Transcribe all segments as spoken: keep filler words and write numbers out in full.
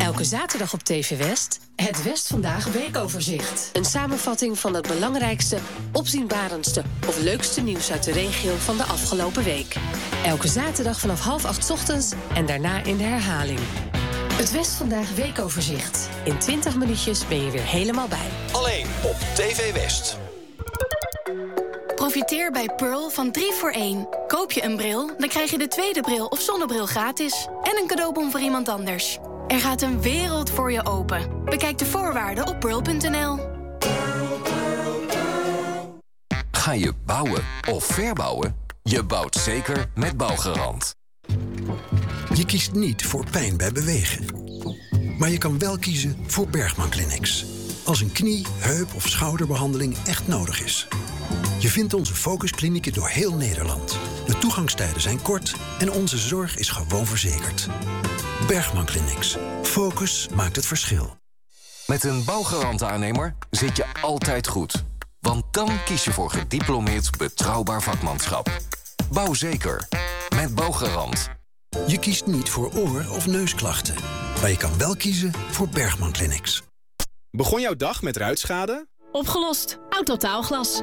Elke zaterdag op T V West, het West Vandaag weekoverzicht. Een samenvatting van het belangrijkste, opzienbarendste of leukste nieuws uit de regio van de afgelopen week. Elke zaterdag vanaf half acht ochtends en daarna in de herhaling. Het West Vandaag weekoverzicht. In twintig minuutjes ben je weer helemaal bij. Alleen op T V West. Profiteer bij Pearl van drie voor één. Koop je een bril, dan krijg je de tweede bril of zonnebril gratis. En een cadeaubon voor iemand anders. Er gaat een wereld voor je open. Bekijk de voorwaarden op pearl punt n l. Ga je bouwen of verbouwen? Je bouwt zeker met Bouwgarant. Je kiest niet voor pijn bij bewegen. Maar je kan wel kiezen voor Bergman Clinics. Als een knie, heup of schouderbehandeling echt nodig is. Je vindt onze focusklinieken door heel Nederland. De toegangstijden zijn kort en onze zorg is gewoon verzekerd. Bergman Clinics. Focus maakt het verschil. Met een Bouwgarant-aannemer zit je altijd goed. Want dan kies je voor gediplomeerd betrouwbaar vakmanschap. Bouw zeker. Met Bouwgarant. Je kiest niet voor oor- of neusklachten. Maar je kan wel kiezen voor Bergman Clinics. Begon jouw dag met ruitschade? Opgelost. Autotaalglas.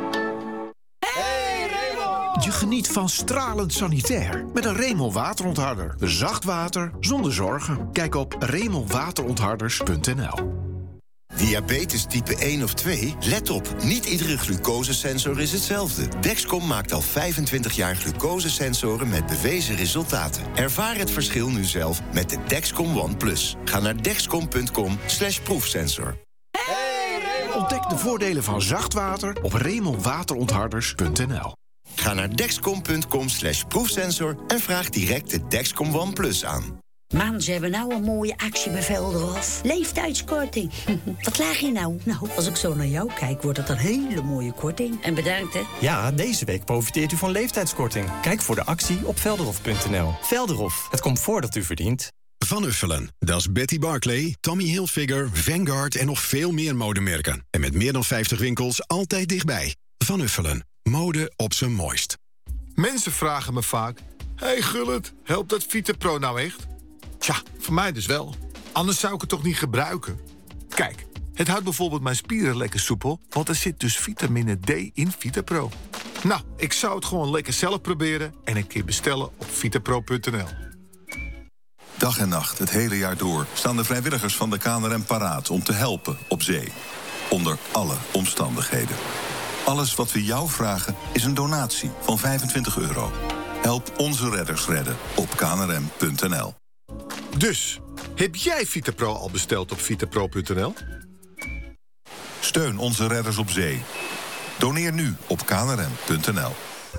Hey Raymond! Je geniet van stralend sanitair met een Remel waterontharder. Zacht water zonder zorgen. Kijk op remel waterontharders punt n l. Diabetes type één of twee? Let op, niet iedere glucosesensor is hetzelfde. Dexcom maakt al vijfentwintig jaar glucosesensoren met bewezen resultaten. Ervaar het verschil nu zelf met de Dexcom One Plus. Ga naar dexcom punt com slash proefsensor. Ontdek de voordelen van zacht water op remel waterontharders punt n l. Ga naar dexcom punt com slash proefsensor en vraag direct de Dexcom One Plus aan. Man, ze hebben nou een mooie actie bij Velderhof. Leeftijdskorting. Wat laag je nou? Nou, als ik zo naar jou kijk, wordt het een hele mooie korting. En bedankt, hè? Ja, deze week profiteert u van leeftijdskorting. Kijk voor de actie op velderhof punt n l. Velderhof, het comfort dat u verdient. Van Uffelen, dat is Betty Barclay, Tommy Hilfiger, Vanguard en nog veel meer modemerken. En met meer dan vijftig winkels altijd dichtbij. Van Uffelen, mode op zijn mooist. Mensen vragen me vaak, hey Gullit, helpt dat VitaPro nou echt? Tja, voor mij dus wel. Anders zou ik het toch niet gebruiken? Kijk, het houdt bijvoorbeeld mijn spieren lekker soepel, want er zit dus vitamine D in VitaPro. Nou, ik zou het gewoon lekker zelf proberen en een keer bestellen op vitapro punt n l. Dag en nacht, het hele jaar door, staan de vrijwilligers van de K N R M paraat om te helpen op zee. Onder alle omstandigheden. Alles wat we jou vragen is een donatie van vijfentwintig euro. Help onze redders redden op k n r m punt n l. Dus, heb jij VitaPro al besteld op vitapro punt n l? Steun onze redders op zee. Doneer nu op k n r m punt n l.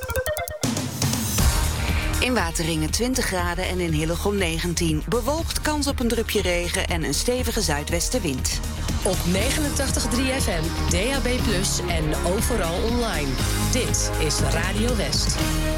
In Wateringen twintig graden en in Hillegom negentien. Bewolkt, kans op een drupje regen en een stevige zuidwestenwind. Op negenentachtig komma drie F M, D A B plus, en overal online. Dit is Radio West.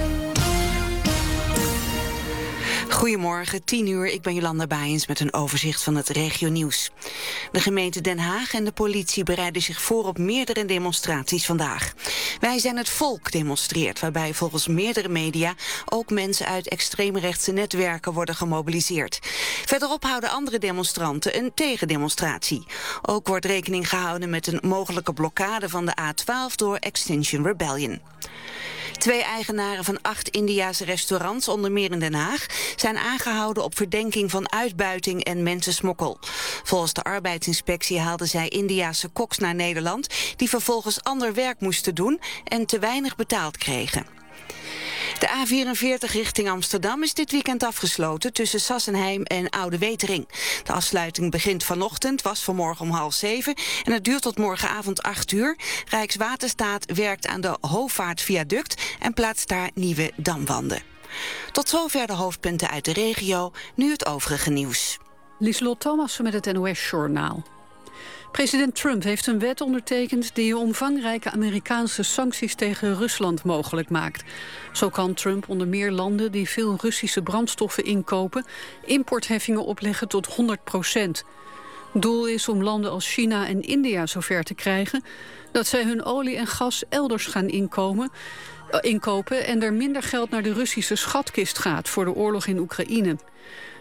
Goedemorgen, tien uur. Ik ben Jolanda Baaiens met een overzicht van het regionieuws. De gemeente Den Haag en de politie bereiden zich voor op meerdere demonstraties vandaag. Wij zijn het volk demonstreert, waarbij volgens meerdere media ook mensen uit extreemrechtse netwerken worden gemobiliseerd. Verderop houden andere demonstranten een tegendemonstratie. Ook wordt rekening gehouden met een mogelijke blokkade van de A twaalf door Extinction Rebellion. Twee eigenaren van acht Indiase restaurants, onder meer in Den Haag, zijn aangehouden op verdenking van uitbuiting en mensensmokkel. Volgens de arbeidsinspectie haalden zij Indiase koks naar Nederland, die vervolgens ander werk moesten doen en te weinig betaald kregen. De A vierenveertig richting Amsterdam is dit weekend afgesloten tussen Sassenheim en Oude Wetering. De afsluiting begint vanochtend, was vanmorgen om half zeven en het duurt tot morgenavond acht uur. Rijkswaterstaat werkt aan de Hoofdvaartviaduct en plaatst daar nieuwe damwanden. Tot zover de hoofdpunten uit de regio, nu het overige nieuws. Lieselot Thomassen met het N O S-journaal. President Trump heeft een wet ondertekend die omvangrijke Amerikaanse sancties tegen Rusland mogelijk maakt. Zo kan Trump onder meer landen die veel Russische brandstoffen inkopen importheffingen opleggen tot honderd procent. Doel is om landen als China en India zover te krijgen dat zij hun olie en gas elders gaan inkomen, inkopen en er minder geld naar de Russische schatkist gaat voor de oorlog in Oekraïne.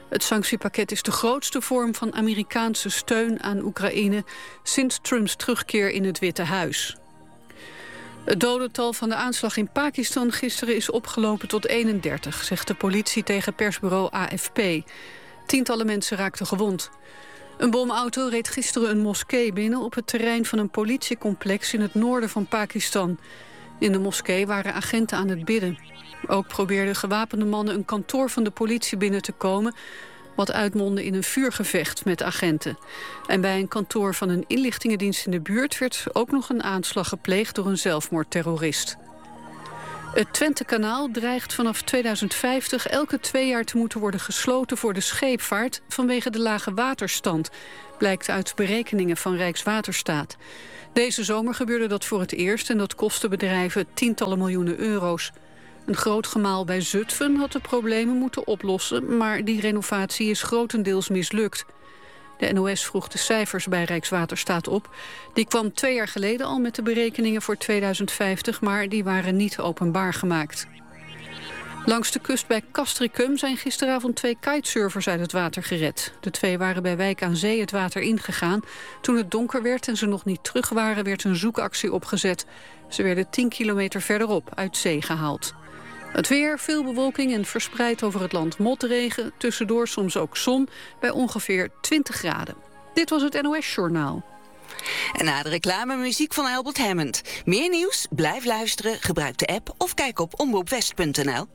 Het sanctiepakket is de grootste vorm van Amerikaanse steun aan Oekraïne sinds Trumps terugkeer in het Witte Huis. Het dodental van de aanslag in Pakistan gisteren is opgelopen tot eenendertig, zegt de politie tegen persbureau A F P. Tientallen mensen raakten gewond. Een bomauto reed gisteren een moskee binnen op het terrein van een politiecomplex in het noorden van Pakistan. In de moskee waren agenten aan het bidden. Ook probeerden gewapende mannen een kantoor van de politie binnen te komen, wat uitmondde in een vuurgevecht met agenten. En bij een kantoor van een inlichtingendienst in de buurt werd ook nog een aanslag gepleegd door een zelfmoordterrorist. Het Twentekanaal dreigt vanaf tweeduizend vijftig elke twee jaar te moeten worden gesloten voor de scheepvaart vanwege de lage waterstand, blijkt uit berekeningen van Rijkswaterstaat. Deze zomer gebeurde dat voor het eerst en dat kostte bedrijven tientallen miljoenen euro's. Een groot gemaal bij Zutphen had de problemen moeten oplossen, maar die renovatie is grotendeels mislukt. De N O S vroeg de cijfers bij Rijkswaterstaat op. Die kwam twee jaar geleden al met de berekeningen voor tweeduizend vijftig, maar die waren niet openbaar gemaakt. Langs de kust bij Castricum zijn gisteravond twee kitesurfers uit het water gered. De twee waren bij Wijk aan Zee het water ingegaan. Toen het donker werd en ze nog niet terug waren, werd een zoekactie opgezet. Ze werden tien kilometer verderop uit zee gehaald. Het weer, veel bewolking en verspreid over het land motregen. Tussendoor soms ook zon bij ongeveer twintig graden. Dit was het N O S-journaal. En na de reclame muziek van Albert Hammond. Meer nieuws? Blijf luisteren, gebruik de app of kijk op omroep west punt n l.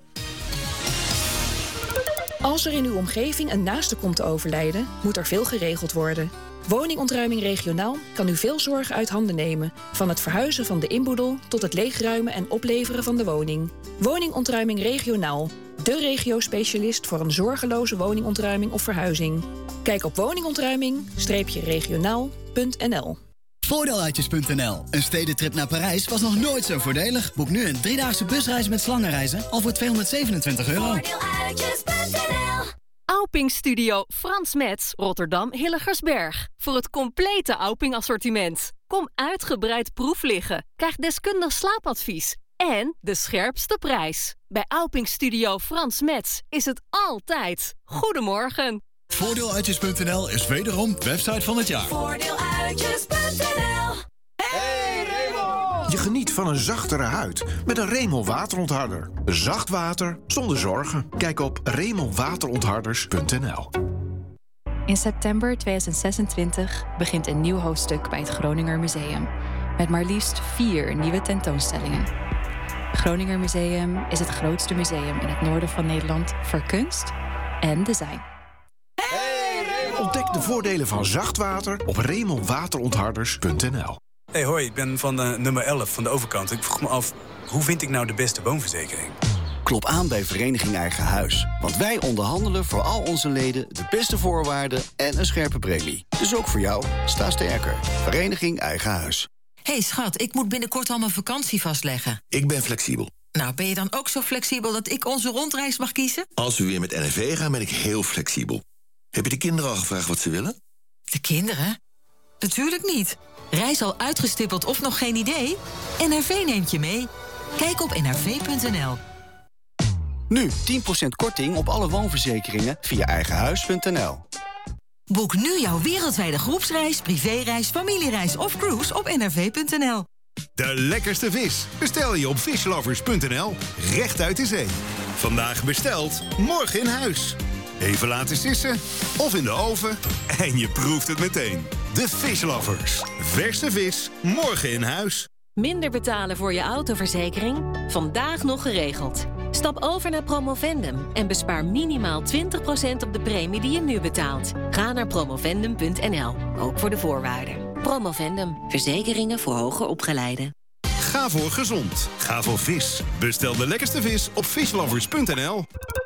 Als er in uw omgeving een naaste komt te overlijden, moet er veel geregeld worden. Woningontruiming regionaal kan u veel zorgen uit handen nemen. Van het verhuizen van de inboedel tot het leegruimen en opleveren van de woning. Woningontruiming regionaal. De regio-specialist voor een zorgeloze woningontruiming of verhuizing. Kijk op woningontruiming regionaal punt n l. Voordeeluitjes punt n l. Een stedentrip naar Parijs was nog nooit zo voordelig. Boek nu een driedaagse busreis met slangenreizen al voor tweehonderdzevenentwintig euro. Voordeeluitjes punt n l. Auping Studio Frans Metz, Rotterdam Hilligersberg. Voor het complete Auping assortiment. Kom uitgebreid proef liggen. Krijg deskundig slaapadvies. En de scherpste prijs. Bij Auping Studio Frans Metz is het altijd. Goedemorgen. Voordeeluitjes punt n l is wederom website van het jaar. Voordeeluitjes punt n l. Hey Raymond! Je geniet van een zachtere huid met een Raymond waterontharder. Zacht water zonder zorgen. Kijk op raymond waterontharders punt n l. In september tweeduizend zesentwintig begint een nieuw hoofdstuk bij het Groninger Museum. Met maar liefst vier nieuwe tentoonstellingen. Het Groninger Museum is het grootste museum in het noorden van Nederland voor kunst en design. Ontdek de voordelen van zacht water op raymond waterontharders punt n l. Hey, hoi, ik ben van de nummer elf van de overkant. Ik vroeg me af, hoe vind ik nou de beste woonverzekering? Klop aan bij Vereniging Eigen Huis. Want wij onderhandelen voor al onze leden de beste voorwaarden en een scherpe premie. Dus ook voor jou, sta sterker. Vereniging Eigen Huis. Hey schat, ik moet binnenkort al mijn vakantie vastleggen. Ik ben flexibel. Nou, ben je dan ook zo flexibel dat ik onze rondreis mag kiezen? Als we weer met N R V gaan, ben ik heel flexibel. Heb je de kinderen al gevraagd wat ze willen? De kinderen? Natuurlijk niet. Reis al uitgestippeld of nog geen idee? N R V neemt je mee. Kijk op n r v punt n l. Nu tien procent korting op alle woonverzekeringen via eigenhuis punt n l. Boek nu jouw wereldwijde groepsreis, privéreis, familiereis of cruise op n r v punt n l. De lekkerste vis bestel je op fishlovers punt n l, recht uit de zee. Vandaag besteld, morgen in huis. Even laten sissen of in de oven en je proeft het meteen. De Fishlovers. Verse vis, morgen in huis. Minder betalen voor je autoverzekering? Vandaag nog geregeld. Stap over naar Promovendum en bespaar minimaal twintig procent op de premie die je nu betaalt. Ga naar promovendum punt n l, ook voor de voorwaarden. Promovendum, verzekeringen voor hoger opgeleiden. Ga voor gezond. Ga voor vis. Bestel de lekkerste vis op fishlovers punt n l.